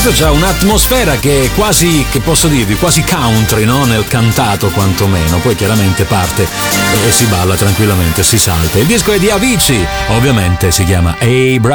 C'ha un'atmosfera che è quasi, che posso dirvi, quasi country, no? Nel cantato quantomeno, poi chiaramente parte e si balla tranquillamente, si salta. Il disco è di Avicii, ovviamente si chiama Hey Brother.